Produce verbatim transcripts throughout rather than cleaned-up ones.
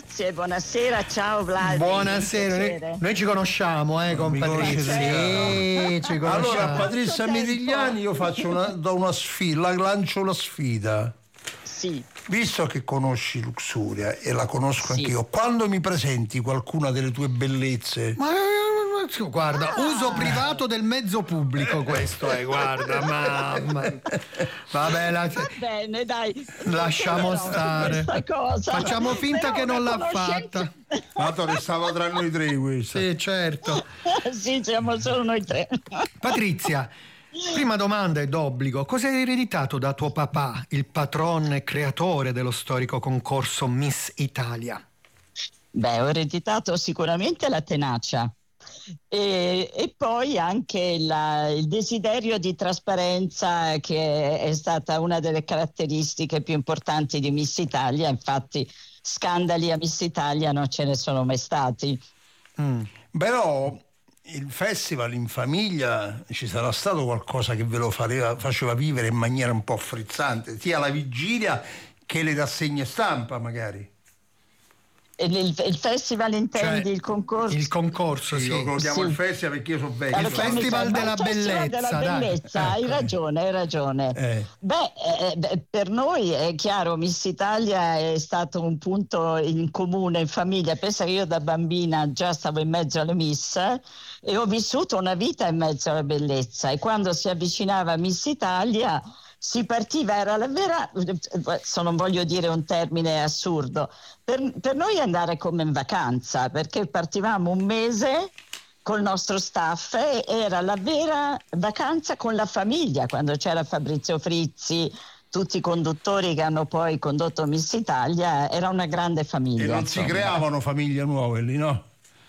Grazie, buonasera, ciao Vlad. Buonasera, noi, noi ci conosciamo, eh, con Patrizia. Sì, ci conosciamo. Allora, Patrizia Mitigliani, io faccio una, do una sfida, lancio una sfida. Sì. Visto che conosci Luxuria e la conosco Sì. anch'io, quando mi presenti qualcuna delle tue bellezze? Ma guarda, ah. uso privato del mezzo pubblico questo è, guarda, mamma. Vabbè, la... Va bene, dai. Lasciamo stare. Cosa. Facciamo finta Però che non l'ha conoscenza... fatta. Tanto che stava tra noi tre questa. Sì, certo. Sì, siamo solo noi tre. Patrizia, prima domanda è d'obbligo. Cosa hai ereditato da tuo papà, il patron e creatore dello storico concorso Miss Italia? Beh, ho ereditato sicuramente la tenacia. E, e poi anche la, il desiderio di trasparenza, che è stata una delle caratteristiche più importanti di Miss Italia. Infatti scandali a Miss Italia non ce ne sono mai stati. Mm. Però il festival in famiglia ci sarà stato qualcosa che ve lo fareva, faceva vivere in maniera un po' frizzante, sia la vigilia che le rassegne stampa magari. Il, il festival intendi, cioè, il concorso? Il concorso, sì. Io lo chiamo sì. il festival perché io sono vecchio. Il festival della il bellezza. Festival della bellezza, dai. hai Ecco. ragione, hai ragione. Eh. Beh, eh, per noi è chiaro, Miss Italia è stato un punto in comune, in famiglia. Pensa che io da bambina già stavo in mezzo alle Miss e ho vissuto una vita in mezzo alla bellezza, e quando si avvicinava Miss Italia si partiva, era la vera, adesso non voglio dire un termine assurdo, per, per noi andare come in vacanza, perché partivamo un mese col nostro staff e era la vera vacanza con la famiglia, quando c'era Fabrizio Frizzi, tutti i conduttori che hanno poi condotto Miss Italia, era una grande famiglia. E non insomma. si creavano famiglie nuove lì, no?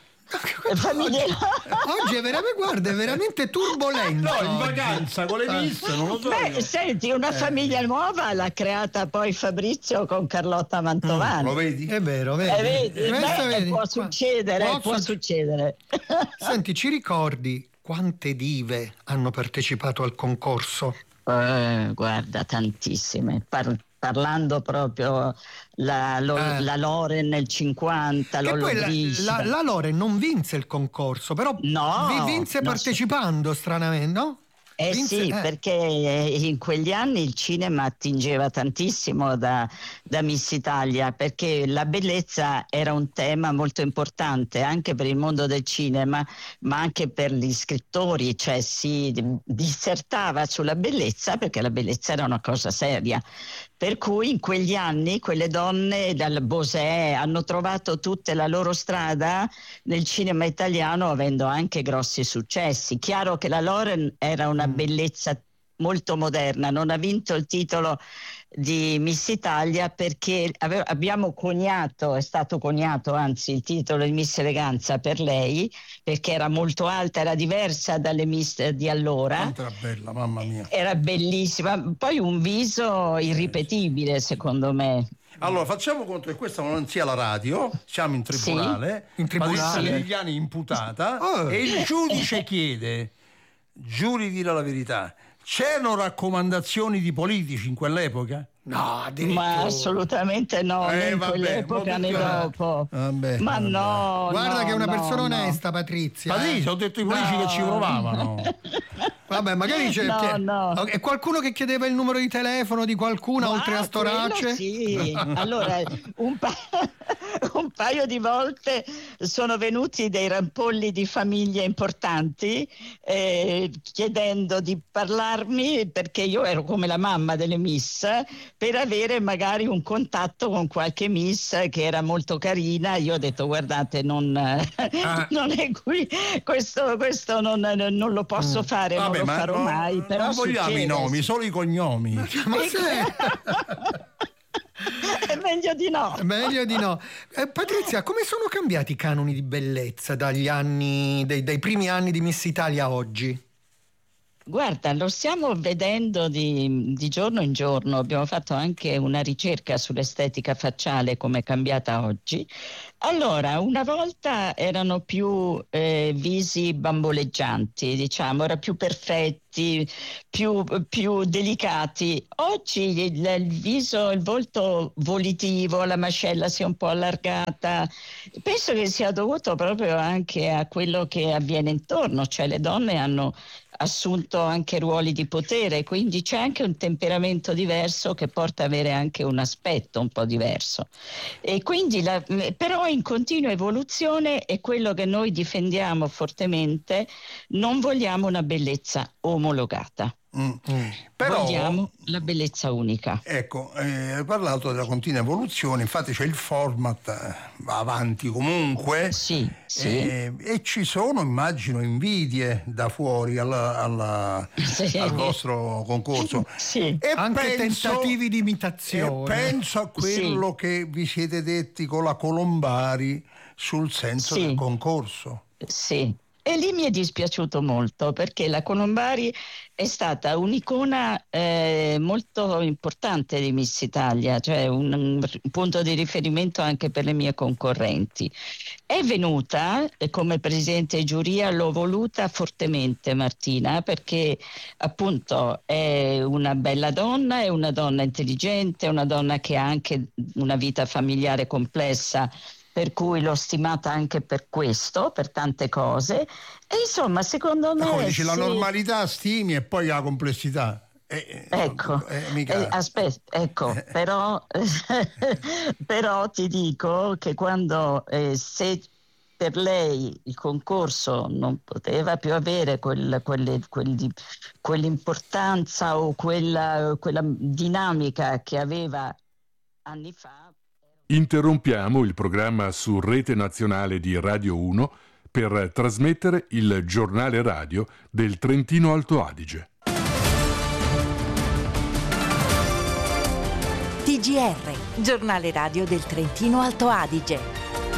Famiglie... Oggi è veramente, guarda, è veramente turbolento. No, in vacanza con le Miss, non lo so. Beh, senti, una Eh. famiglia nuova l'ha creata poi Fabrizio con Carlotta Mantovani. Mm, lo vedi? È vero, vedi. Eh, vedi? Questo Beh, vedi. può succedere, Può può succe- succedere. Senti, ci ricordi quante dive hanno partecipato al concorso? Eh, guarda, tantissime. Par- parlando proprio la, lo, Eh. la Loren nel cinquanta, Che Lollo poi la, Brigida. la, la Lore non vinse il concorso, però No, vi vinse no, partecipando, stranamente, no? Eh Vinse- sì, eh. perché in quegli anni il cinema attingeva tantissimo da, da Miss Italia, perché la bellezza era un tema molto importante anche per il mondo del cinema, ma anche per gli scrittori, cioè si dissertava sulla bellezza perché la bellezza era una cosa seria. Per cui in quegli anni quelle donne dal Bosè hanno trovato tutte la loro strada nel cinema italiano, avendo anche grossi successi. Chiaro che la Loren era una bellezza molto moderna, non ha vinto il titolo di Miss Italia perché ave- abbiamo coniato, è stato coniato anzi il titolo di Miss Eleganza per lei, perché era molto alta, era diversa dalle Miss di allora. Quanto era bella, mamma mia. Era bellissima, poi un viso irripetibile secondo me. Allora, facciamo conto che questa non sia la radio, siamo in tribunale, In tribunale. Patrizia Mitigliani imputata, Oh. e il giudice chiede, giuri dire la verità, c'erano raccomandazioni di politici in quell'epoca? No, addirittura. Ma assolutamente no, Eh, né in vabbè, quell'epoca né molto chiaro. dopo. Vabbè, Ma vabbè. no, Guarda no, che è una no, persona no. onesta, Patrizia. Patrizia, ho detto i politici No. che ci provavano. Vabbè, magari c'è. No, che- no. E qualcuno che chiedeva il numero di telefono di qualcuna Ma oltre a Storace? quello Sì, allora un, pa- un paio di volte sono venuti dei rampolli di famiglie importanti eh, chiedendo di parlarmi, perché io ero come la mamma delle Miss, per avere magari un contatto con qualche Miss che era molto carina. Io ho detto guardate, non, non è qui, questo, questo non, non lo posso fare, non Vabbè, lo ma farò no- mai. Però non vogliamo succede. i nomi, solo i cognomi. Ma se- È meglio di no. Meglio di no. Eh, Patrizia, come sono cambiati i canoni di bellezza dagli anni, dei, dai primi anni di Miss Italia a oggi? Guarda, lo stiamo vedendo di, di giorno in giorno. Abbiamo fatto anche una ricerca sull'estetica facciale, come è cambiata oggi. Allora, una volta erano più eh, visi bamboleggianti, diciamo, era più perfetti, più, più delicati. Oggi il, il viso, il volto volitivo, la mascella si è un po' allargata. Penso che sia dovuto proprio anche a quello che avviene intorno, cioè le donne hanno assunto anche ruoli di potere, quindi c'è anche un temperamento diverso che porta ad avere anche un aspetto un po' diverso. E quindi la, però in continua evoluzione è quello che noi difendiamo fortemente, non vogliamo una bellezza omologata. Mm. Mm. Però, vogliamo la bellezza unica. Ecco, eh, hai parlato della continua evoluzione, infatti c'è il format, eh, va avanti comunque, sì, sì. Eh, e ci sono, immagino, invidie da fuori alla, alla, sì. al vostro concorso. Sì. E anche penso, tentativi di imitazione. E penso a quello sì. che vi siete detti con la Colombari sul senso sì. del concorso. Sì. E lì mi è dispiaciuto molto, perché la Colombari è stata un'icona eh, molto importante di Miss Italia, cioè un, un punto di riferimento anche per le mie concorrenti. È venuta eh, come presidente di giuria, l'ho voluta fortemente Martina, perché appunto è una bella donna, è una donna intelligente, è una donna che ha anche una vita familiare complessa, per cui l'ho stimata anche per questo, per tante cose. E insomma, secondo me... Come dici, sì. la normalità stimi e poi la complessità. Eh, ecco, eh, mica... eh, aspetta, ecco, però, però ti dico che quando eh, se per lei il concorso non poteva più avere quel, quelle, quelli, quell'importanza o quella, quella dinamica che aveva anni fa. Interrompiamo il programma su Rete Nazionale di Radio uno per trasmettere il giornale radio del Trentino Alto Adige. T G R, giornale radio del Trentino Alto Adige.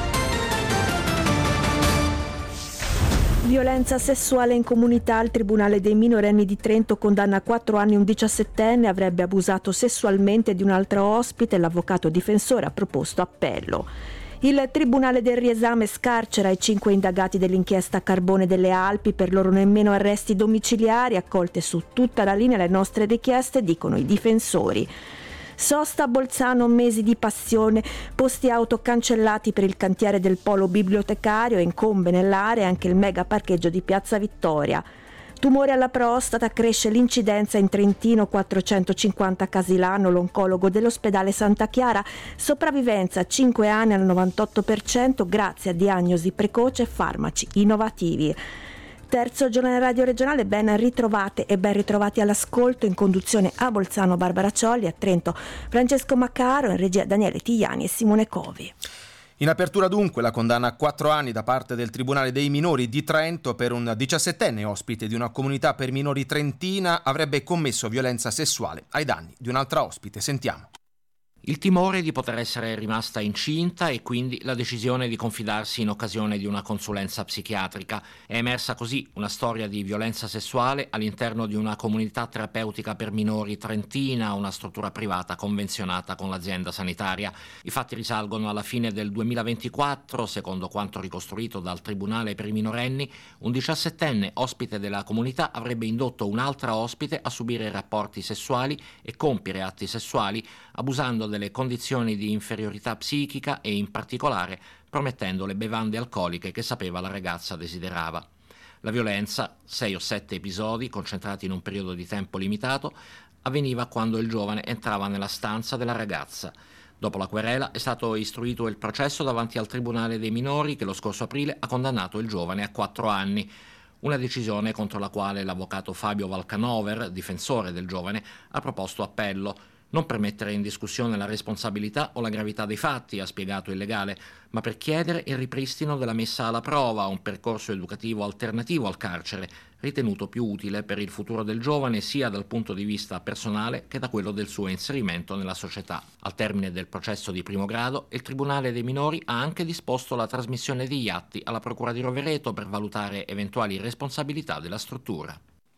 Violenza sessuale in comunità. Il Tribunale dei minorenni di Trento condanna a quattro anni un diciassettenne, avrebbe abusato sessualmente di un altro ospite. L'avvocato difensore ha proposto appello. Il Tribunale del riesame scarcera i cinque indagati dell'inchiesta Carbone delle Alpi, per loro nemmeno arresti domiciliari, accolte su tutta la linea le nostre richieste, dicono i difensori. Sosta a Bolzano, mesi di passione, posti auto cancellati per il cantiere del polo bibliotecario e incombe nell'area anche il mega parcheggio di Piazza Vittoria. Tumore alla prostata, cresce l'incidenza in Trentino, quattrocentocinquanta casi l'anno, l'oncologo dell'ospedale Santa Chiara, sopravvivenza cinque anni al novantotto per cento grazie a diagnosi precoce e farmaci innovativi. Terzo giornale radio regionale, ben ritrovate e ben ritrovati all'ascolto. In conduzione a Bolzano Barbara Ciolli, a Trento Francesco Maccaro, in regia Daniele Tigliani e Simone Covi. In apertura dunque la condanna a quattro anni da parte del Tribunale dei minori di Trento per un diciassettenne ospite di una comunità per minori trentina, avrebbe commesso violenza sessuale ai danni di un'altra ospite. Sentiamo. Il timore di poter essere rimasta incinta e quindi la decisione di confidarsi in occasione di una consulenza psichiatrica. È emersa così una storia di violenza sessuale all'interno di una comunità terapeutica per minori trentina, una struttura privata convenzionata con l'azienda sanitaria. I fatti risalgono alla fine del duemilaventiquattro, secondo quanto ricostruito dal Tribunale per i minorenni. Un diciassettenne ospite della comunità avrebbe indotto un'altra ospite a subire rapporti sessuali e compiere atti sessuali, abusando delle condizioni di inferiorità psichica e in particolare promettendo le bevande alcoliche che sapeva la ragazza desiderava. La violenza, sei o sette episodi concentrati in un periodo di tempo limitato, avveniva quando il giovane entrava nella stanza della ragazza. Dopo la querela è stato istruito il processo davanti al Tribunale dei minori, che lo scorso aprile ha condannato il giovane a quattro anni. Una decisione contro la quale l'avvocato Fabio Valcanover, difensore del giovane, ha proposto appello. Non per mettere in discussione la responsabilità o la gravità dei fatti, ha spiegato il legale, ma per chiedere il ripristino della messa alla prova, un percorso educativo alternativo al carcere, ritenuto più utile per il futuro del giovane sia dal punto di vista personale che da quello del suo inserimento nella società. Al termine del processo di primo grado, il Tribunale dei minori ha anche disposto la trasmissione degli atti alla Procura di Rovereto per valutare eventuali responsabilità della struttura.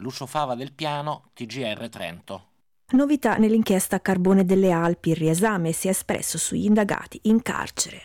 Lucio Fava del Piano, T G R Trento. Novità nell'inchiesta Carbone delle Alpi, il riesame si è espresso sugli indagati in carcere.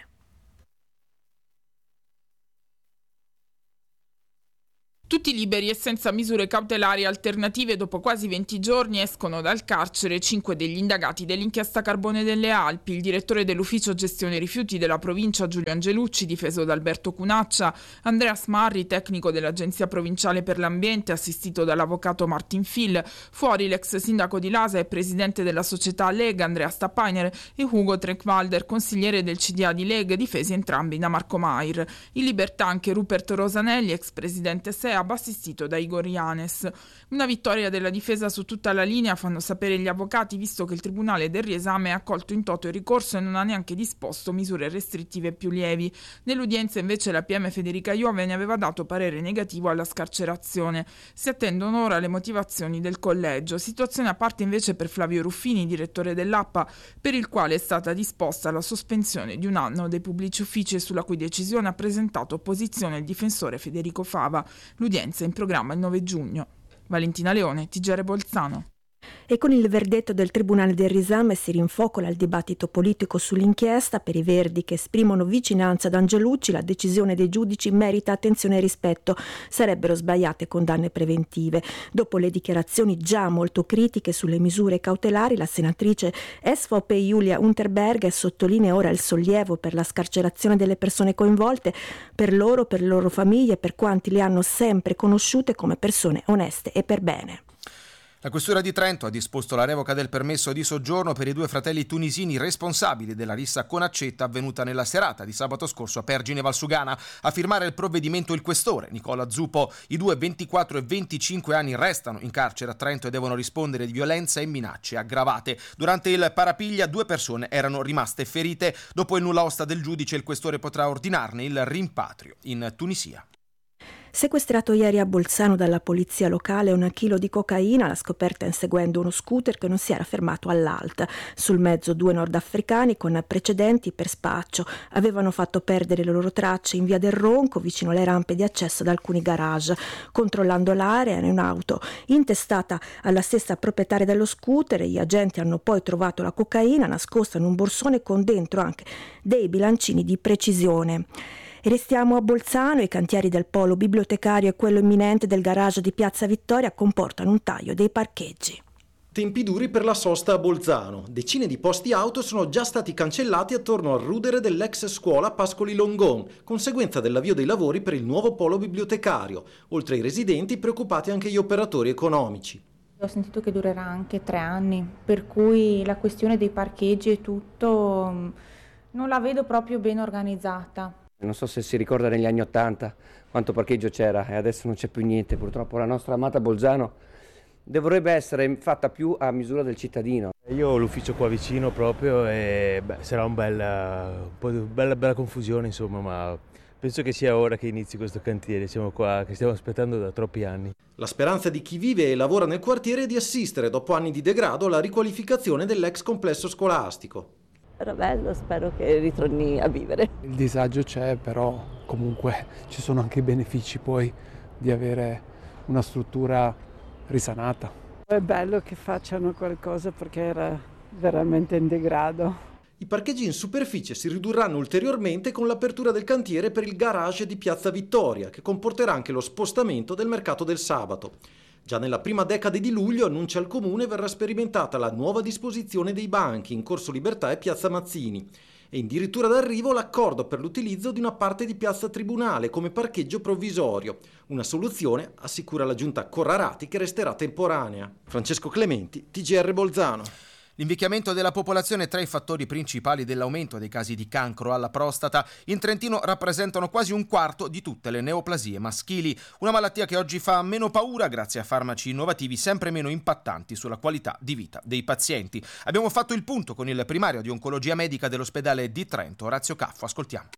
Tutti liberi e senza misure cautelari alternative, dopo quasi venti giorni escono dal carcere cinque degli indagati dell'inchiesta Carbone delle Alpi. Il direttore dell'ufficio gestione rifiuti della provincia Giulio Angelucci, difeso da Alberto Cunaccia, Andrea Smarri, tecnico dell'Agenzia Provinciale per l'Ambiente, assistito dall'avvocato Martin Phil, fuori l'ex sindaco di Lasa e presidente della società Lega Andrea Stappainer e Ugo Treckwalder, consigliere del C D A di Lega, difesi entrambi da Marco Mair. In libertà anche Rupert Rosanelli, ex presidente S E A, assistito da Igor Yanes. Una vittoria della difesa su tutta la linea, fanno sapere gli avvocati, visto che il Tribunale del riesame ha accolto in toto il ricorso e non ha neanche disposto misure restrittive più lievi. Nell'udienza invece la P M Federica Iove ne aveva dato parere negativo alla scarcerazione. Si attendono ora le motivazioni del collegio. Situazione a parte invece per Flavio Ruffini, direttore dell'A P A, per il quale è stata disposta la sospensione di un anno dei pubblici uffici, sulla cui decisione ha presentato opposizione il difensore Federico Fava. L'udienza è in programma il nove giugno. Valentina Leone, T G R Bolzano. E con il verdetto del Tribunale del riesame si rinfocola il dibattito politico sull'inchiesta. Per i Verdi, che esprimono vicinanza ad Angelucci, la decisione dei giudici merita attenzione e rispetto. Sarebbero sbagliate condanne preventive. Dopo le dichiarazioni già molto critiche sulle misure cautelari, la senatrice S V P Julia Unterberger sottolinea ora il sollievo per la scarcerazione delle persone coinvolte, per loro, per le loro famiglie e per quanti le hanno sempre conosciute come persone oneste e per bene. La Questura di Trento ha disposto la revoca del permesso di soggiorno per i due fratelli tunisini responsabili della rissa con accetta avvenuta nella serata di sabato scorso a Pergine Valsugana. A firmare il provvedimento il questore Nicola Zupo. I due ventiquattro e venticinque anni restano in carcere a Trento e devono rispondere di violenza e minacce aggravate. Durante il parapiglia due persone erano rimaste ferite. Dopo il nulla osta del giudice, il questore potrà ordinarne il rimpatrio in Tunisia. Sequestrato ieri a Bolzano dalla polizia locale un chilo di cocaina, la scoperta inseguendo uno scooter che non si era fermato all'Alta. Sul mezzo due nordafricani con precedenti per spaccio avevano fatto perdere le loro tracce in via del Ronco, vicino alle rampe di accesso ad alcuni garage. Controllando l'area, in un'auto intestata alla stessa proprietaria dello scooter, gli agenti hanno poi trovato la cocaina nascosta in un borsone con dentro anche dei bilancini di precisione. E restiamo a Bolzano. I cantieri del polo bibliotecario e quello imminente del garage di Piazza Vittoria comportano un taglio dei parcheggi. Tempi duri per la sosta a Bolzano. Decine di posti auto sono già stati cancellati attorno al rudere dell'ex scuola Pascoli Longon, conseguenza dell'avvio dei lavori per il nuovo polo bibliotecario. Oltre ai residenti, preoccupati anche gli operatori economici. Ho sentito che durerà anche tre anni, per cui la questione dei parcheggi e tutto non la vedo proprio ben organizzata. Non so se si ricorda negli anni Ottanta quanto parcheggio c'era e adesso non c'è più niente. Purtroppo la nostra amata Bolzano dovrebbe essere fatta più a misura del cittadino. Io ho l'ufficio qua vicino proprio e beh, sarà un bel, un po' di bella, bella confusione insomma, ma penso che sia ora che inizi questo cantiere. Siamo qua che stiamo aspettando da troppi anni. La speranza di chi vive e lavora nel quartiere è di assistere dopo anni di degrado alla riqualificazione dell'ex complesso scolastico. Era bello, spero che ritorni a vivere. Il disagio c'è, però comunque ci sono anche i benefici poi di avere una struttura risanata. È bello che facciano qualcosa perché era veramente in degrado. I parcheggi in superficie si ridurranno ulteriormente con l'apertura del cantiere per il garage di Piazza Vittoria, che comporterà anche lo spostamento del mercato del sabato. Già nella prima decade di luglio, annuncia il Comune, verrà sperimentata la nuova disposizione dei banchi in Corso Libertà e Piazza Mazzini. E addirittura d'arrivo l'accordo per l'utilizzo di una parte di Piazza Tribunale come parcheggio provvisorio. Una soluzione, assicura la giunta Corrarati, che resterà temporanea. Francesco Clementi, T G R Bolzano. L'invecchiamento della popolazione è tra i fattori principali dell'aumento dei casi di cancro alla prostata. In Trentino rappresentano quasi un quarto di tutte le neoplasie maschili, una malattia che oggi fa meno paura grazie a farmaci innovativi sempre meno impattanti sulla qualità di vita dei pazienti. Abbiamo fatto il punto con il primario di oncologia medica dell'ospedale di Trento, Orazio Caffo. Ascoltiamo.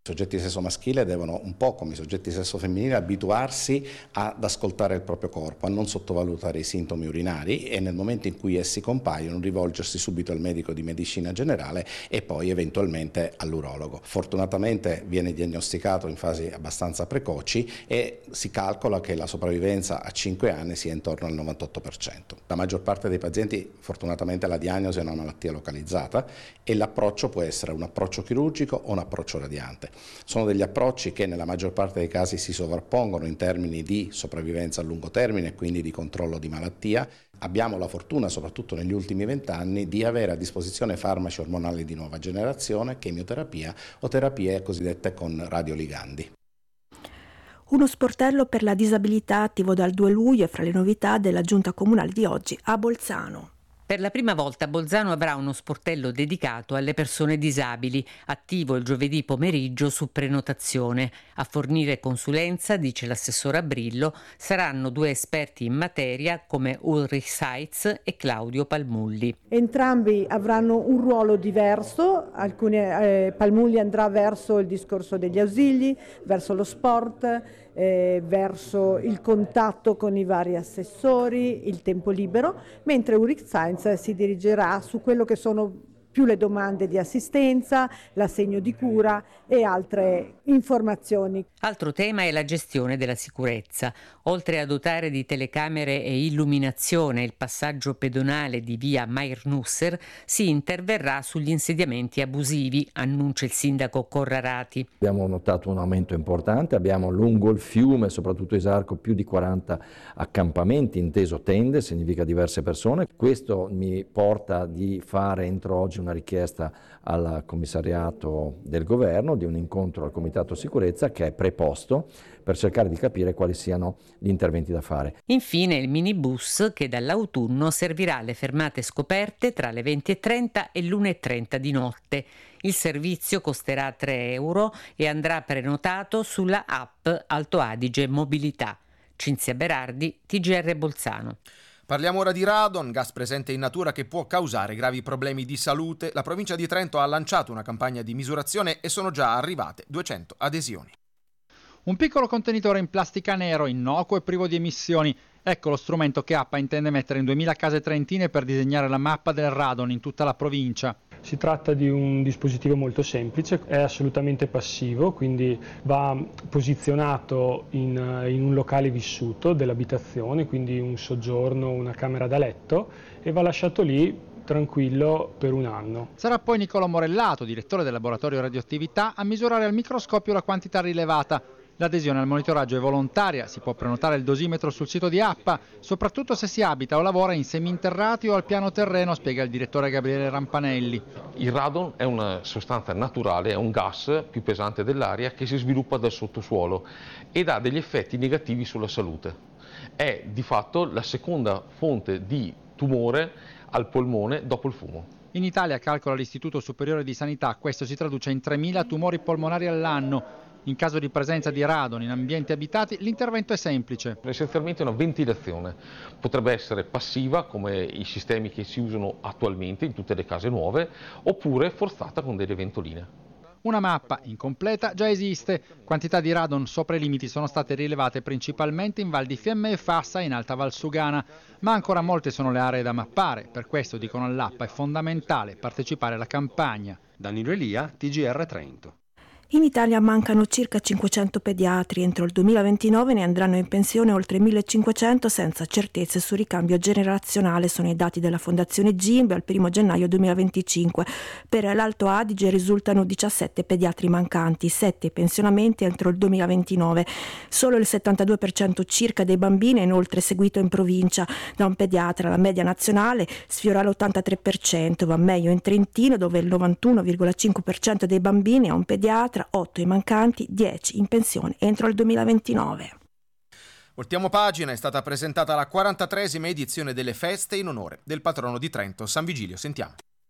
I soggetti di sesso maschile devono, un po' come i soggetti di sesso femminile, abituarsi ad ascoltare il proprio corpo, a non sottovalutare i sintomi urinari e nel momento in cui essi compaiono rivolgersi subito al medico di medicina generale e poi eventualmente all'urologo. Fortunatamente viene diagnosticato in fasi abbastanza precoci e si calcola che la sopravvivenza a cinque anni sia intorno al novantotto per cento. La maggior parte dei pazienti fortunatamente la diagnosi è una malattia localizzata e l'approccio può essere un approccio chirurgico o un approccio radiante. Sono degli approcci che nella maggior parte dei casi si sovrappongono in termini di sopravvivenza a lungo termine e quindi di controllo di malattia. Abbiamo la fortuna, soprattutto negli ultimi vent'anni, di avere a disposizione farmaci ormonali di nuova generazione, chemioterapia o terapie cosiddette con radioligandi. Uno sportello per la disabilità attivo dal due luglio è fra le novità della giunta comunale di oggi a Bolzano. Per la prima volta Bolzano avrà uno sportello dedicato alle persone disabili, attivo il giovedì pomeriggio su prenotazione. A fornire consulenza, dice l'assessora Brillo, saranno due esperti in materia come Ulrich Seitz e Claudio Palmulli. Entrambi avranno un ruolo diverso, alcuni, eh, Palmulli andrà verso il discorso degli ausili, verso lo sport, Eh, verso il contatto con i vari assessori, il tempo libero, mentre Ulrich Seitz si dirigerà su quello che sono più le domande di assistenza, l'assegno di cura e altre informazioni. Altro tema è la gestione della sicurezza. Oltre a dotare di telecamere e illuminazione il passaggio pedonale di via Mayer-Nusser, si interverrà sugli insediamenti abusivi, annuncia il sindaco Corrarati. Abbiamo notato un aumento importante, abbiamo lungo il fiume, soprattutto Isarco, più di quaranta accampamenti, inteso tende, significa diverse persone. Questo mi porta di fare entro oggi una richiesta al commissariato del governo di un incontro al comitato sicurezza che è preposto per cercare di capire quali siano gli interventi da fare. Infine il minibus che dall'autunno servirà alle fermate scoperte tra le venti e trenta e l'una e trenta di notte. Il servizio costerà tre euro e andrà prenotato sulla app Alto Adige Mobilità. Cinzia Berardi, T G R Bolzano. Parliamo ora di radon, gas presente in natura che può causare gravi problemi di salute. La provincia di Trento ha lanciato una campagna di misurazione e sono già arrivate duecento adesioni. Un piccolo contenitore in plastica nero, innocuo e privo di emissioni. Ecco lo strumento che A P A intende mettere in duemila case trentine per disegnare la mappa del radon in tutta la provincia. Si tratta di un dispositivo molto semplice, è assolutamente passivo, quindi va posizionato in, in un locale vissuto dell'abitazione, quindi un soggiorno, una camera da letto, e va lasciato lì tranquillo per un anno. Sarà poi Nicolò Morellato, direttore del laboratorio radioattività, a misurare al microscopio la quantità rilevata. L'adesione al monitoraggio è volontaria, si può prenotare il dosimetro sul sito di A P A, soprattutto se si abita o lavora in seminterrati o al piano terreno, spiega il direttore Gabriele Rampanelli. Il radon è una sostanza naturale, è un gas più pesante dell'aria che si sviluppa dal sottosuolo ed ha degli effetti negativi sulla salute. È di fatto la seconda fonte di tumore al polmone dopo il fumo. In Italia, calcola l'Istituto Superiore di Sanità, questo si traduce in tremila tumori polmonari all'anno. In caso di presenza di radon in ambienti abitati, l'intervento è semplice. Essenzialmente una ventilazione, potrebbe essere passiva come i sistemi che si usano attualmente in tutte le case nuove, oppure forzata con delle ventoline. Una mappa incompleta già esiste. Quantità di radon sopra i limiti sono state rilevate principalmente in Val di Fiemme e Fassa e in Alta Valsugana, ma ancora molte sono le aree da mappare. Per questo, dicono all'A P A, è fondamentale partecipare alla campagna. Danilo Elia, T G R Trento. In Italia mancano circa cinquecento pediatri, entro il duemilaventinove ne andranno in pensione oltre millecinquecento senza certezze sul ricambio generazionale, sono i dati della Fondazione Gimbe al primo gennaio duemilaventicinque. Per l'Alto Adige risultano diciassette pediatri mancanti, sette pensionamenti entro il duemilaventinove. Solo il settantadue per cento circa dei bambini è inoltre seguito in provincia da un pediatra, la media nazionale sfiora l'ottantatré per cento, va meglio in Trentino dove il novantuno virgola cinque per cento dei bambini ha un pediatra, otto i mancanti, dieci in pensione entro il duemilaventinove. Voltiamo pagina, è stata presentata la quarantatreesima edizione delle feste in onore del patrono di Trento, San Vigilio. Sentiamo.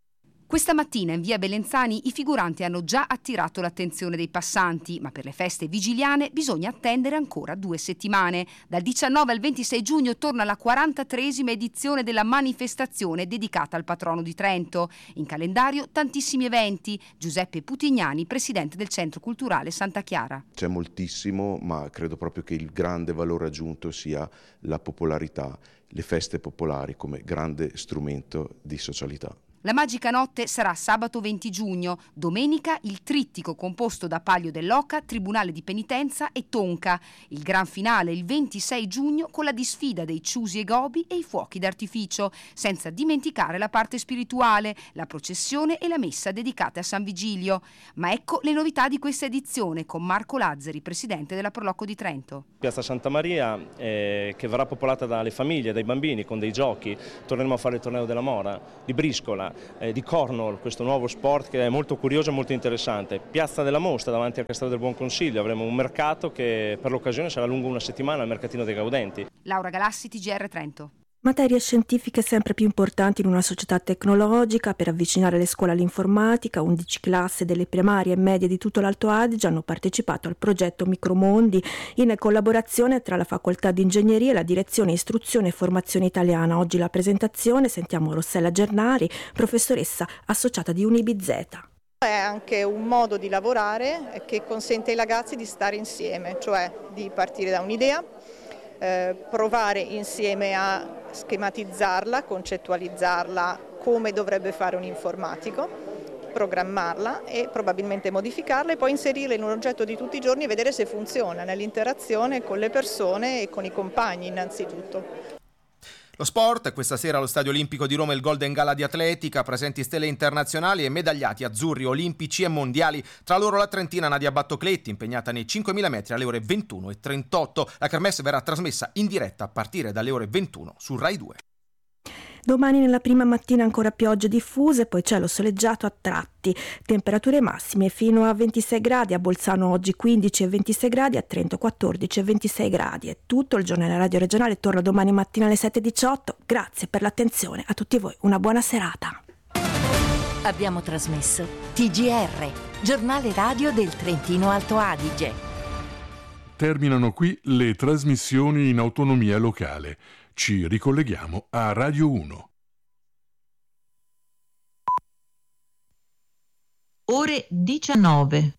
Questa mattina in via Belenzani i figuranti hanno già attirato l'attenzione dei passanti, ma per le feste vigiliane bisogna attendere ancora due settimane. Dal diciannove al ventisei giugno torna la quarantatreesima edizione della manifestazione dedicata al patrono di Trento. In calendario tantissimi eventi. Giuseppe Putignani, presidente del Centro Culturale Santa Chiara. C'è moltissimo, ma credo proprio che il grande valore aggiunto sia la popolarità, le feste popolari come grande strumento di socialità. La Magica Notte sarà sabato venti giugno, domenica il trittico composto da Palio dell'Oca, Tribunale di Penitenza e Tonca. Il gran finale il ventisei giugno con la disfida dei Ciusi e Gobi e i fuochi d'artificio, senza dimenticare la parte spirituale, la processione e la messa dedicate a San Vigilio. Ma ecco le novità di questa edizione con Marco Lazzari, presidente della Prolocco di Trento. Piazza Santa Maria eh, che verrà popolata dalle famiglie, dai bambini con dei giochi, torneremo a fare il torneo della Mora, di Briscola, Eh, di Cornhole, questo nuovo sport che è molto curioso e molto interessante. Piazza della Mostra davanti al Castello del Buon Consiglio, avremo un mercato che per l'occasione sarà lungo una settimana al Mercatino dei Gaudenti. Laura Galassi, T G R Trento. Materie scientifiche sempre più importanti in una società tecnologica. Per avvicinare le scuole all'informatica, undici classi delle primarie e medie di tutto l'Alto Adige hanno partecipato al progetto Micromondi in collaborazione tra la Facoltà di Ingegneria e la Direzione Istruzione e Formazione Italiana. Oggi la presentazione, sentiamo Rossella Gernari, professoressa associata di UniBizeta. È anche un modo di lavorare che consente ai ragazzi di stare insieme, cioè di partire da un'idea, eh, provare insieme a schematizzarla, concettualizzarla come dovrebbe fare un informatico, programmarla e probabilmente modificarla e poi inserirla in un oggetto di tutti i giorni e vedere se funziona nell'interazione con le persone e con i compagni innanzitutto. Lo sport, questa sera allo Stadio Olimpico di Roma il Golden Gala di atletica, presenti stelle internazionali e medagliati azzurri olimpici e mondiali, tra loro la trentina Nadia Battocletti, impegnata nei cinquemila metri alle ore ventuno e trentotto. La kermesse verrà trasmessa in diretta a partire dalle ore ventuno su Rai due. Domani nella prima mattina ancora piogge diffuse, poi cielo soleggiato a tratti, temperature massime fino a ventisei gradi, a Bolzano oggi quindici e ventisei gradi, a Trento quattordici e ventisei gradi. È tutto, il giornale radio regionale torna domani mattina alle sette e diciotto. Grazie per l'attenzione, a tutti voi una buona serata. Abbiamo trasmesso T G R, giornale radio del Trentino Alto Adige. Terminano qui le trasmissioni in autonomia locale. Ci ricolleghiamo a Radio uno. Ore diciannove.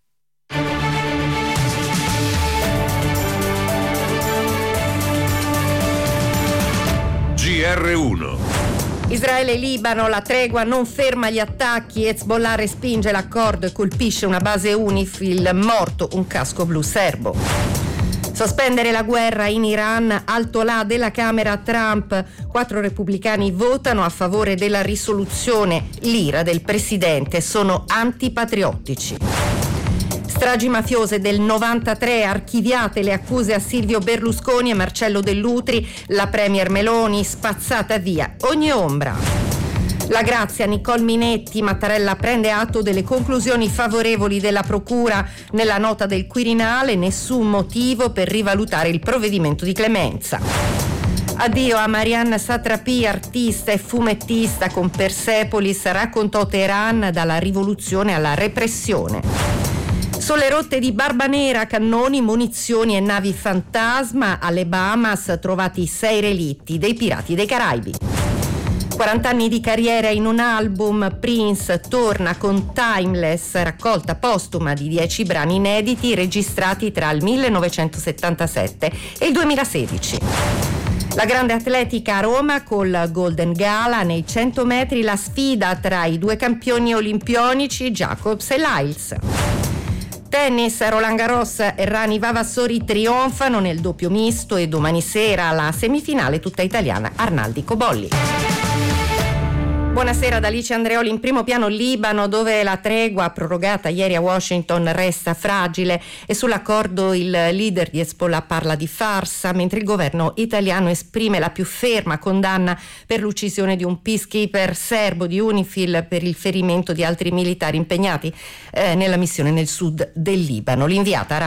G R uno. Israele e Libano, la tregua non ferma gli attacchi, Hezbollah respinge l'accordo e colpisce una base UNIFIL, morto un casco blu serbo. Sospendere la guerra in Iran, alto là della Camera Trump. Quattro repubblicani votano a favore della risoluzione. L'ira del presidente, sono antipatriottici. Stragi mafiose del novantatré, archiviate le accuse a Silvio Berlusconi e Marcello Dell'Utri. La premier Meloni spazzata via ogni ombra. La Grazia, Nicole Minetti, Mattarella prende atto delle conclusioni favorevoli della Procura. Nella nota del Quirinale nessun motivo per rivalutare il provvedimento di clemenza. Addio a Marianne Satrapi, artista e fumettista con Persepolis, raccontò Teheran dalla rivoluzione alla repressione. Sulle rotte di Barba Nera, cannoni, munizioni e navi fantasma. Alle Bahamas trovati sei relitti dei pirati dei Caraibi. quaranta anni di carriera in un album, Prince torna con Timeless, raccolta postuma di dieci brani inediti registrati tra il millenovecentosettantasette e il duemilasedici. La grande atletica a Roma col Golden Gala, nei cento metri la sfida tra i due campioni olimpionici Jacobs e Lyles. Tennis, Roland Garros e Rani Vavassori trionfano nel doppio misto e domani sera la semifinale tutta italiana Arnaldi Cobolli. Buonasera da Alice Andreoli. In primo piano Libano, dove la tregua prorogata ieri a Washington resta fragile e sull'accordo il leader di Hezbollah parla di farsa, mentre il governo italiano esprime la più ferma condanna per l'uccisione di un peacekeeper serbo di UNIFIL per il ferimento di altri militari impegnati eh, nella missione nel sud del Libano. L'inviata Rai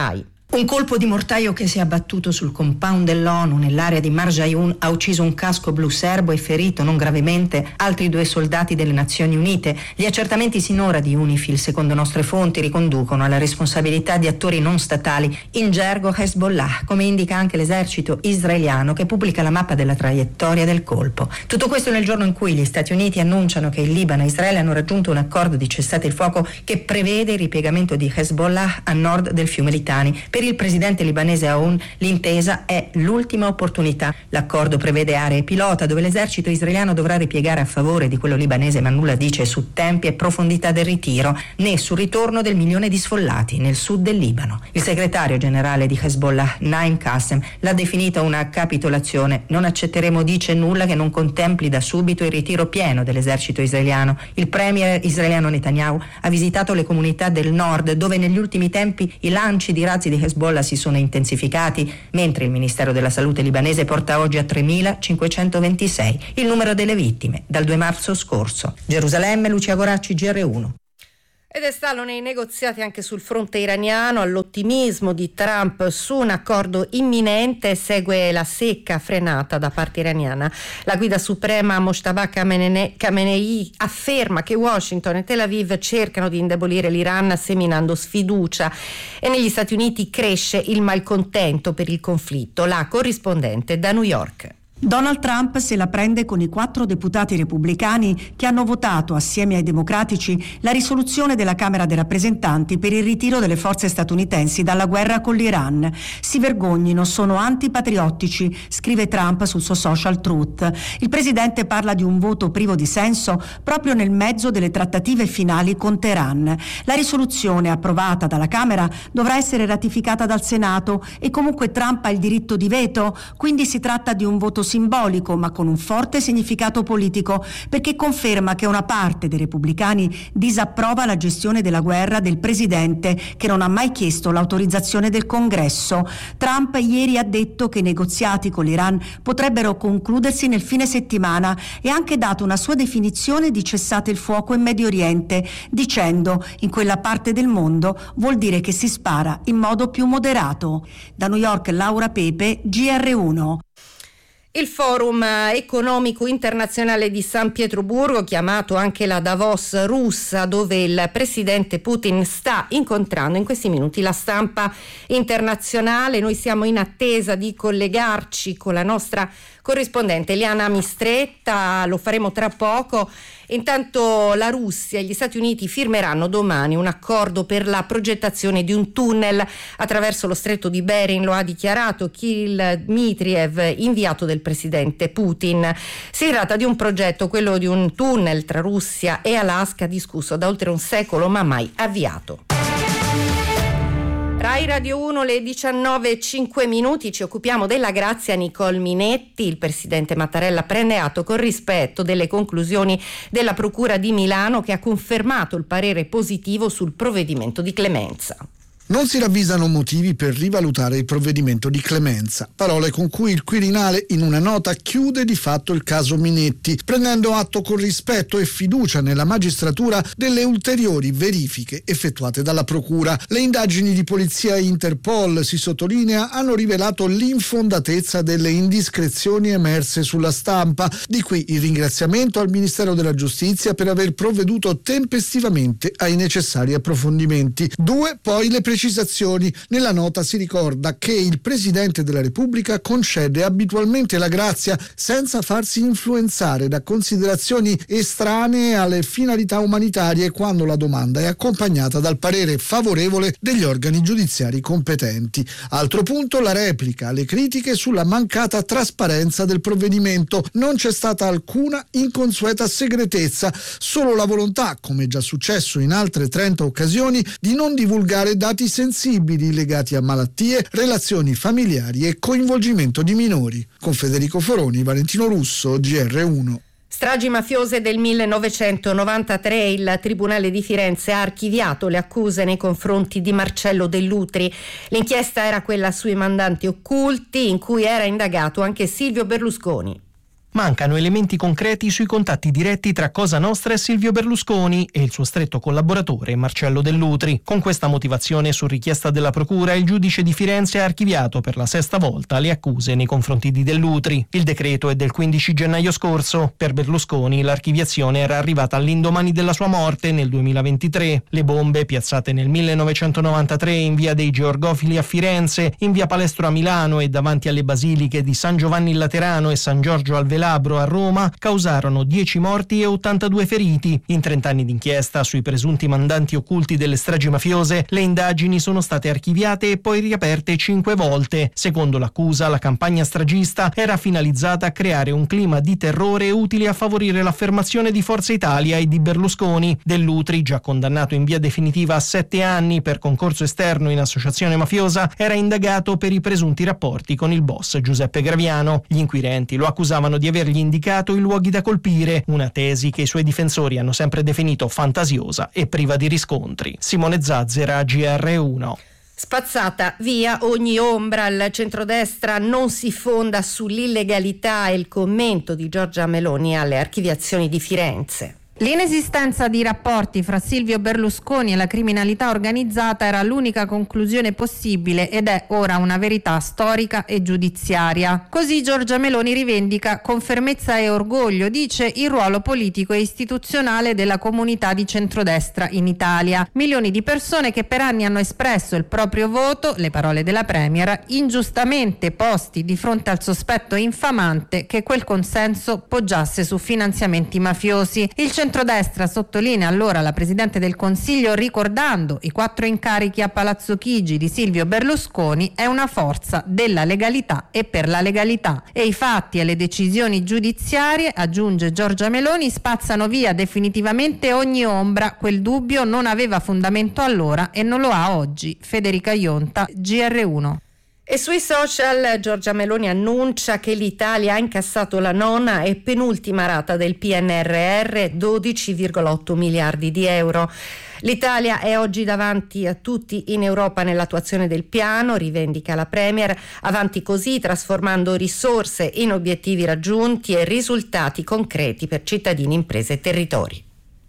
Un colpo di mortaio che si è abbattuto sul compound dell'ONU nell'area di Marjayoun ha ucciso un casco blu serbo e ferito non gravemente altri due soldati delle Nazioni Unite. Gli accertamenti sinora di UNIFIL, secondo nostre fonti, riconducono alla responsabilità di attori non statali, in gergo Hezbollah, come indica anche l'esercito israeliano che pubblica la mappa della traiettoria del colpo. Tutto questo nel giorno in cui gli Stati Uniti annunciano che il Libano e Israele hanno raggiunto un accordo di cessate il fuoco che prevede il ripiegamento di Hezbollah a nord del fiume Litani. Per il presidente libanese Aoun l'intesa è l'ultima opportunità. L'accordo prevede aree pilota dove l'esercito israeliano dovrà ripiegare a favore di quello libanese, ma nulla dice su tempi e profondità del ritiro né sul ritorno del milione di sfollati nel sud del Libano. Il segretario generale di Hezbollah, Naim Qassem, l'ha definita una capitolazione. Non accetteremo, dice, nulla che non contempli da subito il ritiro pieno dell'esercito israeliano. Il premier israeliano Netanyahu ha visitato le comunità del nord dove negli ultimi tempi i lanci di razzi di Hezbollah si sono intensificati, mentre il Ministero della Salute libanese porta oggi a tremilacinquecentoventisei il numero delle vittime dal due marzo scorso. Gerusalemme, Lucia Goracci, G R uno. Ed è stallo nei negoziati anche sul fronte iraniano. All'ottimismo di Trump su un accordo imminente segue la secca frenata da parte iraniana. La guida suprema Mojtaba Khamenei afferma che Washington e Tel Aviv cercano di indebolire l'Iran seminando sfiducia, e negli Stati Uniti cresce il malcontento per il conflitto. La corrispondente da New York. Donald Trump se la prende con i quattro deputati repubblicani che hanno votato assieme ai democratici la risoluzione della Camera dei rappresentanti per il ritiro delle forze statunitensi dalla guerra con l'Iran. Si vergognino, sono antipatriottici, scrive Trump sul suo social Truth. Il presidente parla di un voto privo di senso proprio nel mezzo delle trattative finali con Teheran. La risoluzione approvata dalla Camera dovrà essere ratificata dal Senato e comunque Trump ha il diritto di veto, quindi si tratta di un voto simbolico ma con un forte significato politico, perché conferma che una parte dei repubblicani disapprova la gestione della guerra del presidente, che non ha mai chiesto l'autorizzazione del Congresso. Trump ieri ha detto che i negoziati con l'Iran potrebbero concludersi nel fine settimana e ha anche dato una sua definizione di cessate il fuoco in Medio Oriente, dicendo: in quella parte del mondo vuol dire che si spara in modo più moderato. Da New York, Laura Pepe, G R uno. Il Forum economico internazionale di San Pietroburgo, chiamato anche la Davos russa, dove il presidente Putin sta incontrando in questi minuti la stampa internazionale. Noi siamo in attesa di collegarci con la nostra corrispondente Eliana Mistretta, lo faremo tra poco. Intanto la Russia e gli Stati Uniti firmeranno domani un accordo per la progettazione di un tunnel attraverso lo stretto di Bering, lo ha dichiarato Kirill Dmitriev, inviato del presidente Putin. Si tratta di un progetto, quello di un tunnel tra Russia e Alaska, discusso da oltre un secolo ma mai avviato. Rai Radio uno, le diciannove e cinque minuti, ci occupiamo della grazia Nicole Minetti. Il presidente Mattarella prende atto con rispetto delle conclusioni della Procura di Milano, che ha confermato il parere positivo sul provvedimento di clemenza. Non si ravvisano motivi per rivalutare il provvedimento di clemenza, parole con cui il Quirinale in una nota chiude di fatto il caso Minetti, prendendo atto con rispetto e fiducia nella magistratura delle ulteriori verifiche effettuate dalla Procura. Le indagini di polizia e Interpol, si sottolinea, hanno rivelato l'infondatezza delle indiscrezioni emerse sulla stampa, di qui il ringraziamento al Ministero della Giustizia per aver provveduto tempestivamente ai necessari approfondimenti. Due, poi le precisazioni. Nella nota si ricorda che il Presidente della Repubblica concede abitualmente la grazia senza farsi influenzare da considerazioni estranee alle finalità umanitarie, quando la domanda è accompagnata dal parere favorevole degli organi giudiziari competenti. Altro punto, la replica alle critiche sulla mancata trasparenza del provvedimento. Non c'è stata alcuna inconsueta segretezza, solo la volontà, come già successo in altre trenta occasioni, di non divulgare dati sensibili legati a malattie, relazioni familiari e coinvolgimento di minori. Con Federico Foroni, Valentino Russo, G R uno. Stragi mafiose del millenovecentonovantatré, il Tribunale di Firenze ha archiviato le accuse nei confronti di Marcello Dell'Utri. L'inchiesta era quella sui mandanti occulti, in cui era indagato anche Silvio Berlusconi. Mancano elementi concreti sui contatti diretti tra Cosa Nostra e Silvio Berlusconi e il suo stretto collaboratore Marcello Dell'Utri. Con questa motivazione, su richiesta della Procura, il giudice di Firenze ha archiviato per la sesta volta le accuse nei confronti di Dell'Utri. Il decreto è del quindici gennaio scorso. Per Berlusconi l'archiviazione era arrivata all'indomani della sua morte nel duemilaventitré. Le bombe, piazzate nel millenovecentonovantatré in via dei Georgofili a Firenze, in via Palestro a Milano e davanti alle basiliche di San Giovanni il Laterano e San Giorgio al Velabro a Roma, causarono dieci morti e ottantadue feriti. In trent'anni d'inchiesta sui presunti mandanti occulti delle stragi mafiose, le indagini sono state archiviate e poi riaperte cinque volte. Secondo l'accusa, la campagna stragista era finalizzata a creare un clima di terrore utile a favorire l'affermazione di Forza Italia e di Berlusconi. Dell'Utri, già condannato in via definitiva a sette anni per concorso esterno in associazione mafiosa, era indagato per i presunti rapporti con il boss Giuseppe Graviano. Gli inquirenti lo accusavano di avergli indicato i luoghi da colpire, una tesi che i suoi difensori hanno sempre definito fantasiosa e priva di riscontri. Simone Zazzera, G R uno. Spazzata via ogni ombra, il centrodestra non si fonda sull'illegalità, e il commento di Giorgia Meloni alle archiviazioni di Firenze. L'inesistenza di rapporti fra Silvio Berlusconi e la criminalità organizzata era l'unica conclusione possibile ed è ora una verità storica e giudiziaria. Così Giorgia Meloni rivendica con fermezza e orgoglio, dice, il ruolo politico e istituzionale della comunità di centrodestra in Italia. Milioni di persone che per anni hanno espresso il proprio voto, le parole della Premier, ingiustamente posti di fronte al sospetto infamante che quel consenso poggiasse su finanziamenti mafiosi. Il centrodestra, sottolinea allora la Presidente del Consiglio, ricordando i quattro incarichi a Palazzo Chigi di Silvio Berlusconi, è una forza della legalità e per la legalità. E i fatti e le decisioni giudiziarie, aggiunge Giorgia Meloni, spazzano via definitivamente ogni ombra. Quel dubbio non aveva fondamento allora e non lo ha oggi. Federica Ionta, G R uno. E sui social Giorgia Meloni annuncia che l'Italia ha incassato la nona e penultima rata del P N R R, dodici virgola otto miliardi di euro. L'Italia è oggi davanti a tutti in Europa nell'attuazione del piano, rivendica la Premier, avanti così trasformando risorse in obiettivi raggiunti e risultati concreti per cittadini, imprese e territori.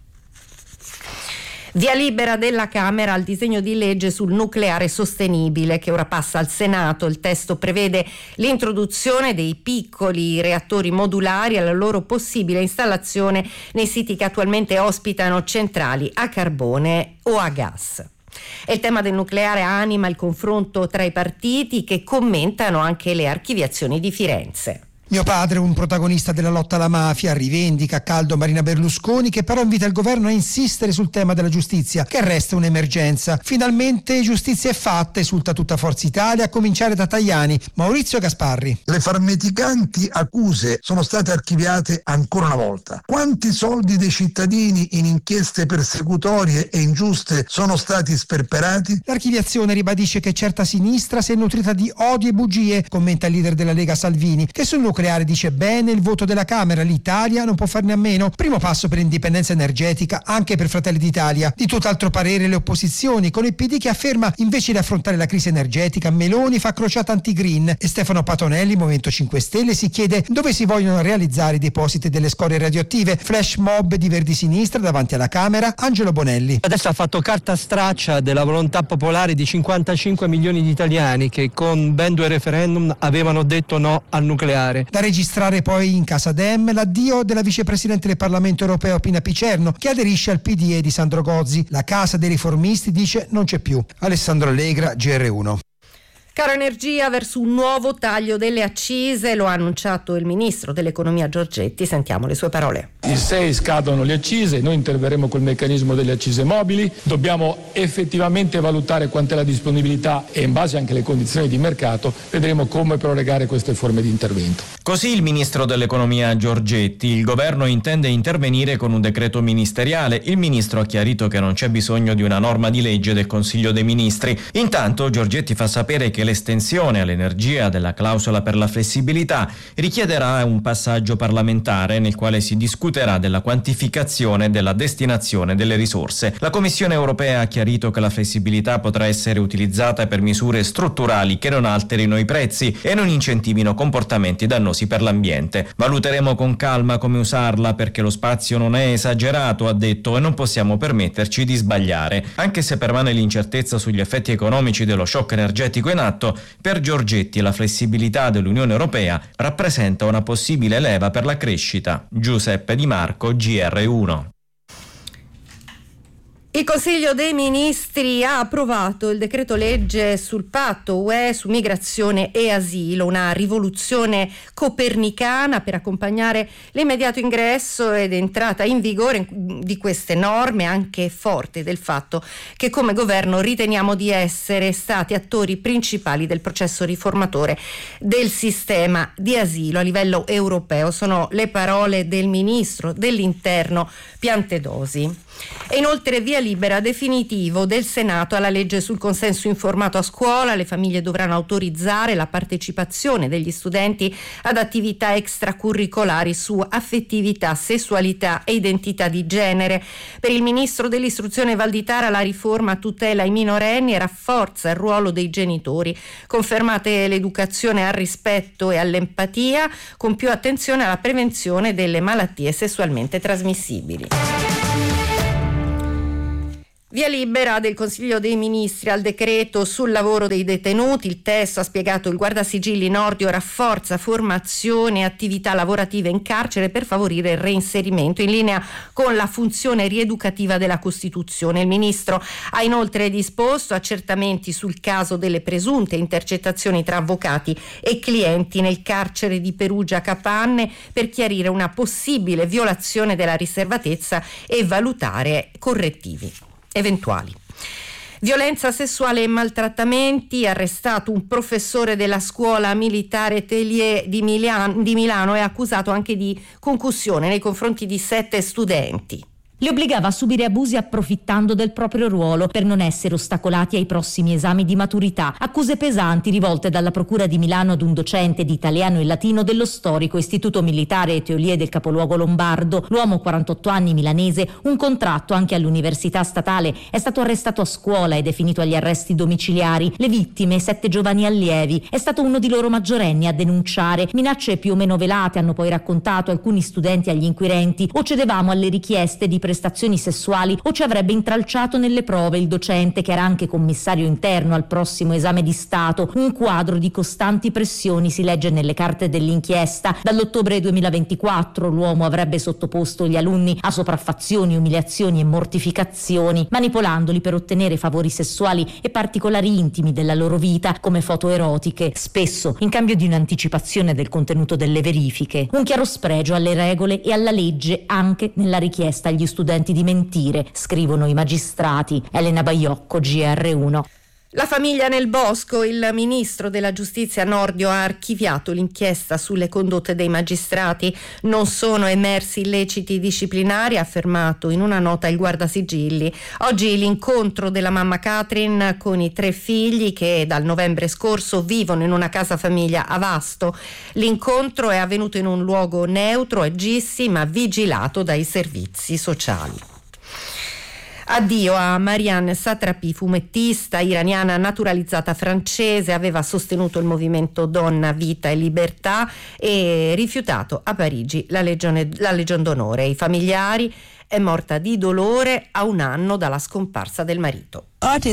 Via libera della Camera al disegno di legge sul nucleare sostenibile che ora passa al Senato. Il testo prevede l'introduzione dei piccoli reattori modulari e la loro possibile installazione nei siti che attualmente ospitano centrali a carbone o a gas. E il tema del nucleare anima il confronto tra i partiti che commentano anche le archiviazioni di Firenze. Mio padre, un protagonista della lotta alla mafia, rivendica a caldo Marina Berlusconi, che però invita il governo a insistere sul tema della giustizia, che resta un'emergenza. Finalmente giustizia è fatta, esulta tutta Forza Italia, a cominciare da Tajani. Maurizio Gasparri. Le farneticanti accuse sono state archiviate ancora una volta. Quanti soldi dei cittadini in inchieste persecutorie e ingiuste sono stati sperperati? L'archiviazione ribadisce che certa sinistra si è nutrita di odi e bugie, commenta il leader della Lega Salvini, che sul nucleare dice bene il voto della Camera, l'Italia non può farne a meno. Primo passo per l'indipendenza energetica anche per Fratelli d'Italia. Di tutt'altro parere le opposizioni, con il P D che afferma invece di affrontare la crisi energetica Meloni fa crociata anti-green, e Stefano Patonelli, Movimento cinque Stelle, si chiede dove si vogliono realizzare i depositi delle scorie radioattive. Flash mob di Verdi Sinistra davanti alla Camera, Angelo Bonelli. Adesso ha fatto carta straccia della volontà popolare di cinquantacinque milioni di italiani che con ben due referendum avevano detto no al nucleare. Da registrare poi in Casa Dem l'addio della vicepresidente del Parlamento europeo Pina Picerno, che aderisce al P D E di Sandro Gozzi. La Casa dei Riformisti dice non c'è più. Alessandro Allegra, G R uno. Caro energia verso un nuovo taglio delle accise, lo ha annunciato il ministro dell'economia Giorgetti, sentiamo le sue parole. Il sei scadono le accise, noi interverremo col meccanismo delle accise mobili, dobbiamo effettivamente valutare quant'è la disponibilità e in base anche alle condizioni di mercato vedremo come prorogare queste forme di intervento. Così il ministro dell'economia Giorgetti, il governo intende intervenire con un decreto ministeriale. Il ministro ha chiarito che non c'è bisogno di una norma di legge del Consiglio dei Ministri. Intanto Giorgetti fa sapere che l'estensione all'energia della clausola per la flessibilità richiederà un passaggio parlamentare nel quale si discuterà della quantificazione e della destinazione delle risorse. La Commissione europea ha chiarito che la flessibilità potrà essere utilizzata per misure strutturali che non alterino i prezzi e non incentivino comportamenti dannosi per l'ambiente. Valuteremo con calma come usarla perché lo spazio non è esagerato, ha detto, e non possiamo permetterci di sbagliare. Anche se permane l'incertezza sugli effetti economici dello shock energetico in atto, per Giorgetti la flessibilità dell'Unione Europea rappresenta una possibile leva per la crescita. Giuseppe Di Marco, G R uno. Il Consiglio dei Ministri ha approvato il decreto legge sul patto U E su migrazione e asilo, una rivoluzione copernicana per accompagnare l'immediato ingresso ed entrata in vigore di queste norme, anche forte del fatto che come governo riteniamo di essere stati attori principali del processo riformatore del sistema di asilo a livello europeo. Sono le parole del Ministro dell'Interno Piantedosi. E inoltre via libera definitivo del Senato alla legge sul consenso informato a scuola. Le famiglie dovranno autorizzare la partecipazione degli studenti ad attività extracurricolari su affettività, sessualità e identità di genere. Per il ministro dell'istruzione Valditara la riforma tutela i minorenni e rafforza il ruolo dei genitori. Confermate l'educazione al rispetto e all'empatia, con più attenzione alla prevenzione delle malattie sessualmente trasmissibili. Via libera del Consiglio dei Ministri al decreto sul lavoro dei detenuti. Il testo, ha spiegato il guardasigilli Nordio, rafforza formazione e attività lavorative in carcere per favorire il reinserimento in linea con la funzione rieducativa della Costituzione. Il Ministro ha inoltre disposto accertamenti sul caso delle presunte intercettazioni tra avvocati e clienti nel carcere di Perugia Capanne per chiarire una possibile violazione della riservatezza e valutare correttivi eventuali. Violenza sessuale e maltrattamenti, arrestato un professore della scuola militare Tellier di Milano, di Milano e accusato anche di concussione nei confronti di sette studenti. Li obbligava a subire abusi approfittando del proprio ruolo per non essere ostacolati ai prossimi esami di maturità. Accuse pesanti rivolte dalla Procura di Milano ad un docente di italiano e latino dello storico Istituto Militare Etolier del capoluogo lombardo. L'uomo, quarantotto anni, milanese, un contratto anche all'Università Statale, è stato arrestato a scuola ed è finito agli arresti domiciliari. Le vittime, sette giovani allievi. È stato uno di loro maggiorenni a denunciare. Minacce più o meno velate hanno poi raccontato alcuni studenti agli inquirenti. O cedevamo alle richieste di prestazioni sessuali o ci avrebbe intralciato nelle prove il docente, che era anche commissario interno al prossimo esame di Stato. Un quadro di costanti pressioni si legge nelle carte dell'inchiesta. Dall'ottobre duemilaventiquattro l'uomo avrebbe sottoposto gli alunni a sopraffazioni, umiliazioni e mortificazioni, manipolandoli per ottenere favori sessuali e particolari intimi della loro vita, come foto erotiche, spesso in cambio di un'anticipazione del contenuto delle verifiche. Un chiaro spregio alle regole e alla legge anche nella richiesta agli studenti di mentire, scrivono i magistrati. Elena Baiocco, G R uno. La famiglia nel bosco. Il ministro della giustizia Nordio ha archiviato l'inchiesta sulle condotte dei magistrati. Non sono emersi illeciti disciplinari, ha affermato in una nota il guardasigilli. Oggi l'incontro della mamma Catherine con i tre figli che dal novembre scorso vivono in una casa famiglia a Vasto. L'incontro è avvenuto in un luogo neutro e Gissi, ma vigilato dai servizi sociali. Addio a Marianne Satrapi, fumettista iraniana naturalizzata francese, aveva sostenuto il movimento Donna, Vita e Libertà e rifiutato a Parigi la Legione, la Legion d'Onore. I familiari: è morta di dolore a un anno dalla scomparsa del marito.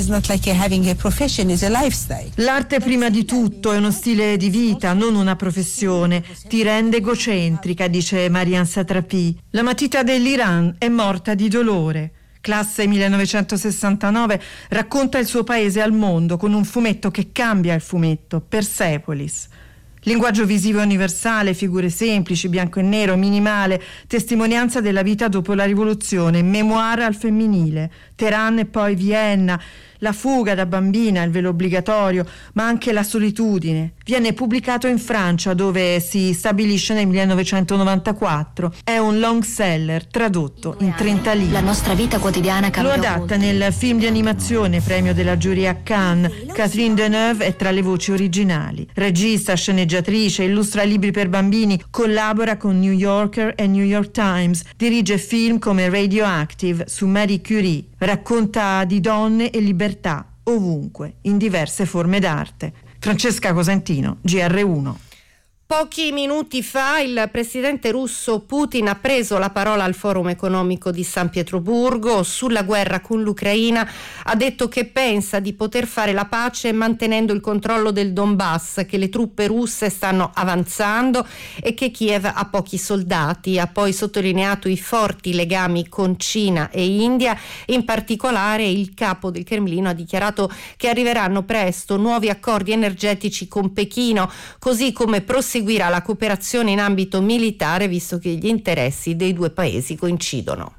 L'arte prima di tutto è uno stile di vita, non una professione. Ti rende egocentrica, dice Marianne Satrapi. La matita dell'Iran è morta di dolore. Classe millenovecentosessantanove, racconta il suo paese al mondo con un fumetto che cambia il fumetto, Persepolis. Linguaggio visivo universale, figure semplici, bianco e nero, minimale, testimonianza della vita dopo la rivoluzione, memoir al femminile, Teheran e poi Vienna. La fuga da bambina, il velo obbligatorio, ma anche la solitudine. Viene pubblicato in Francia, dove si stabilisce nel millenovecentonovantaquattro. È un long seller tradotto in trenta lingue. La nostra vita quotidiana cambia. Lo adatta nel film di animazione, premio della giuria a Cannes. Catherine Deneuve è tra le voci originali. Regista, sceneggiatrice, illustra libri per bambini, collabora con New Yorker e New York Times, dirige film come Radioactive su Marie Curie, racconta di donne e libertà ovunque, in diverse forme d'arte. Francesca Cosentino, G R uno. Pochi minuti fa il presidente russo Putin ha preso la parola al Forum economico di San Pietroburgo sulla guerra con l'Ucraina. Ha detto che pensa di poter fare la pace mantenendo il controllo del Donbass, che le truppe russe stanno avanzando e che Kiev ha pochi soldati. Ha poi sottolineato i forti legami con Cina e India. In particolare il capo del Cremlino ha dichiarato che arriveranno presto nuovi accordi energetici con Pechino, così come proseguirà seguirà la cooperazione in ambito militare, visto che gli interessi dei due paesi coincidono.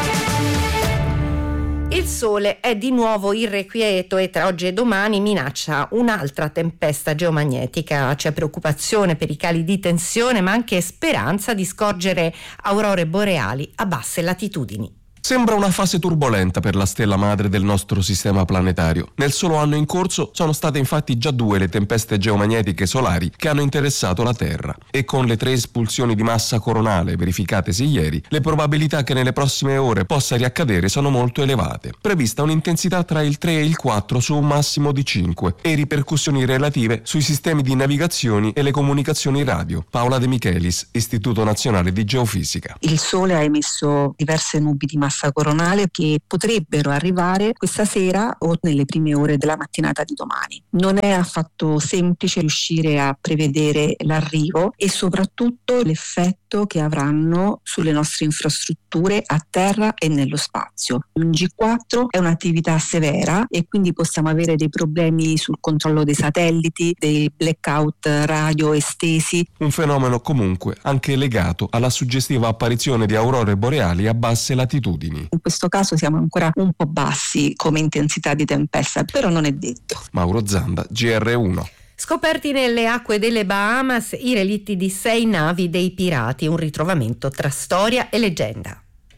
Il sole è di nuovo irrequieto e tra oggi e domani minaccia un'altra tempesta geomagnetica. C'è preoccupazione per i cali di tensione, ma anche speranza di scorgere aurore boreali a basse latitudini. Sembra una fase turbolenta per la stella madre del nostro sistema planetario. Nel solo anno in corso sono state infatti già due le tempeste geomagnetiche solari che hanno interessato la Terra, e con le tre espulsioni di massa coronale verificatesi ieri, le probabilità che nelle prossime ore possa riaccadere sono molto elevate. Prevista un'intensità tra il tre e il quattro su un massimo di cinque e ripercussioni relative sui sistemi di navigazioni e le comunicazioni radio. Paola De Michelis, Istituto Nazionale di Geofisica. Il Sole ha emesso diverse nubi di massa coronale che potrebbero arrivare questa sera o nelle prime ore della mattinata di domani. Non è affatto semplice riuscire a prevedere l'arrivo e soprattutto l'effetto che avranno sulle nostre infrastrutture a terra e nello spazio. Un G quattro è un'attività severa e quindi possiamo avere dei problemi sul controllo dei satelliti, dei blackout radio estesi. Un fenomeno comunque anche legato alla suggestiva apparizione di aurore boreali a basse latitudini. In questo caso siamo ancora un po' bassi come intensità di tempesta, però non è detto. Mauro Zanda, G R uno. Scoperti nelle acque delle Bahamas i relitti di sei navi dei pirati, un ritrovamento tra storia e leggenda.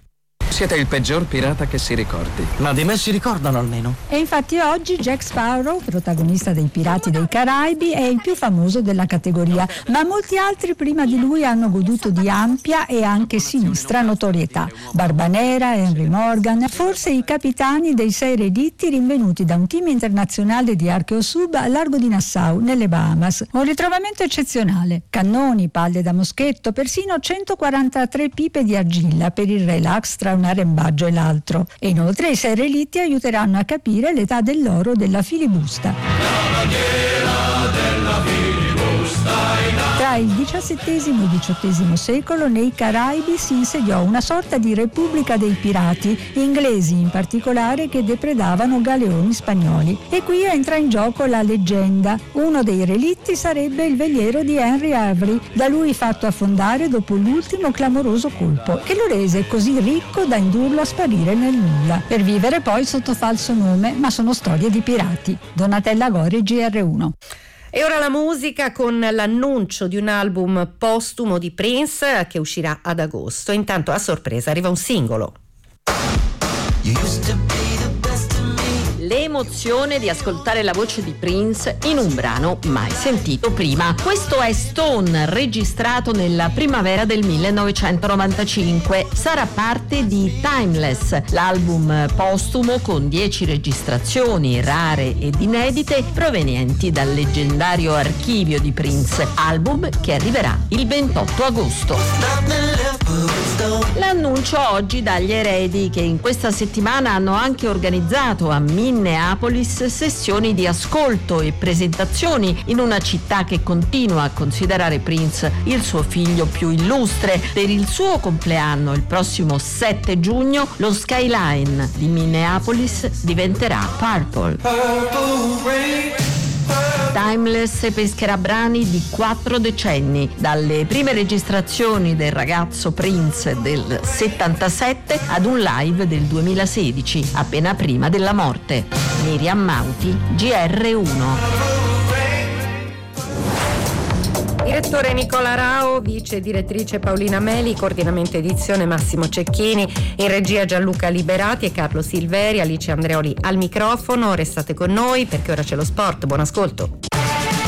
Siete il peggior pirata che si ricordi. Ma di me si ricordano almeno. E infatti oggi Jack Sparrow, protagonista dei Pirati dei Caraibi, è il più famoso della categoria, ma molti altri prima di lui hanno goduto di ampia e anche sinistra notorietà. Barbanera, Henry Morgan, forse i capitani dei sei relitti rinvenuti da un team internazionale di Archeosub a largo di Nassau, nelle Bahamas. Un ritrovamento eccezionale. Cannoni, palle da moschetto, persino centoquarantatré pipe di argilla per il relax tra un arrembaggio e l'altro. E inoltre i sei relitti aiuteranno a capire l'età dell'oro della filibusta. Tra il diciassettesimo e il diciottesimo secolo nei Caraibi si insediò una sorta di repubblica dei pirati, inglesi in particolare, che depredavano galeoni spagnoli. E qui entra in gioco la leggenda. Uno dei relitti sarebbe il veliero di Henry Avery, da lui fatto affondare dopo l'ultimo clamoroso colpo, che lo rese così ricco da indurlo a sparire nel nulla, per vivere poi sotto falso nome, ma sono storie di pirati. Donatella Gori, G R uno. E ora la musica con l'annuncio di un album postumo di Prince che uscirà ad agosto. Intanto a sorpresa arriva un singolo. L'emozione di ascoltare la voce di Prince in un brano mai sentito prima. Questo è Stone, registrato nella primavera del millenovecentonovantacinque. Sarà parte di Timeless, l'album postumo con dieci registrazioni rare ed inedite provenienti dal leggendario archivio di Prince, album che arriverà il ventotto agosto. L'annuncio oggi dagli eredi, che in questa settimana hanno anche organizzato a Minneapolis sessioni di ascolto e presentazioni in una città che continua a considerare Prince il suo figlio più illustre. Per il suo compleanno, il prossimo sette giugno, lo skyline di Minneapolis diventerà Purple. Timeless pescherà brani di quattro decenni, dalle prime registrazioni del ragazzo Prince del settantasette ad un live del duemilasedici, appena prima della morte. Miriam Mauti, G R uno. Direttore Nicola Rao, vice direttrice Paolina Meli, coordinamento edizione Massimo Cecchini, in regia Gianluca Liberati e Carlo Silveri, Alice Andreoli al microfono. Restate con noi perché ora c'è lo sport. Buon ascolto.